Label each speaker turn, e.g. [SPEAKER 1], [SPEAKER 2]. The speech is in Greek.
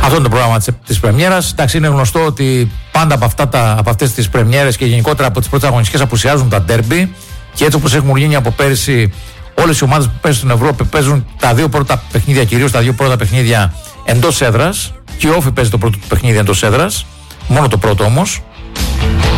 [SPEAKER 1] Αυτό είναι το πρόγραμμα της πρεμιέρας. Εντάξει, είναι γνωστό ότι πάντα από αυτές τις πρεμιέρες και γενικότερα από τις πρώτες αγωνιστικές απουσιάζουν τα ντέρμπι. Και έτσι όπως έχουμε γίνει από πέρυσι, όλες οι ομάδες που παίζουν στην Ευρώπη παίζουν τα δύο πρώτα παιχνίδια, κυρίως τα δύο πρώτα παιχνίδια εντός έδρας. Και ο Όφη παίζει το πρώτο παιχνίδι εντός έδρας, μόνο το πρώτο όμως.